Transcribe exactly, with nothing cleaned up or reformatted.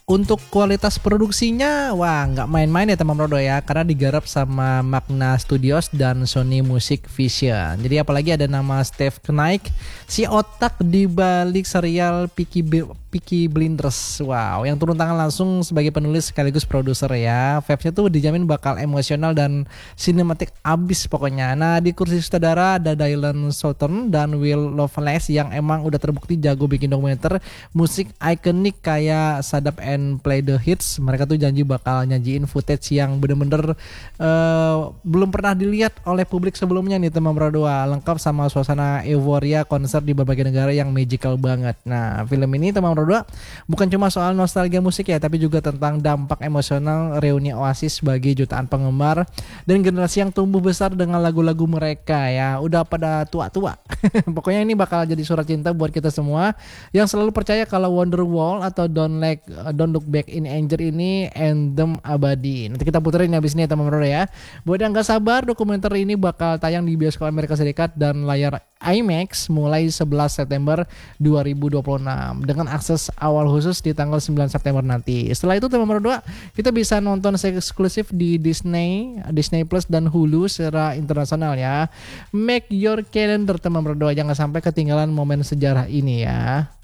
Untuk kualitas produksinya, wah nggak main-main ya teman Rodo ya, karena digarap sama Magna Studios dan Sony Music Vision. Jadi apalagi ada nama Steve Knight, si otak di balik serial Peaky, B- Peaky Blinders. Wow, yang turun tangan langsung sebagai penulis sekaligus produser ya. Vibes-nya tuh dijamin bakal emosional dan sinematik abis pokoknya. Nah di kursi sutradara ada Dylan Southern dan Will Lovelace yang emang udah terbukti jago bikin dokumenter musik ikonik kayak Sadap and Play the Hits. Mereka tuh janji bakal nyajiin footage yang bener-bener uh, belum pernah dilihat oleh publik sebelumnya nih teman berdua, lengkap sama suasana euforia konser di berbagai negara yang magical banget. Nah film ini teman berdua bukan cuma soal nostalgia musik ya, tapi juga tentang dampak emosional reuni Oasis bagi jutaan penggemar dan generasi yang tumbuh besar dengan lagu-lagu mereka ya, udah pada tua-tua. Pokoknya ini bakal jadi surat cinta buat kita semua yang selalu percaya kalau Wonderwall atau Don't Like Don't Look Back in Anger ini anthem abadi. Nanti kita puterin habis ini ya teman-teman ya. Buat yang gak sabar, dokumenter ini bakal tayang di bioskop Amerika Serikat dan layar IMAX mulai sebelas September dua ribu dua puluh enam dengan akses awal khusus di tanggal sembilan September nanti. Setelah itu teman-teman berdua, kita bisa nonton eksklusif di Disney, Disney Plus dan Hulu secara internasional ya. Make your calendar teman berdua, jangan sampai ketinggalan momen sejarah ini ya.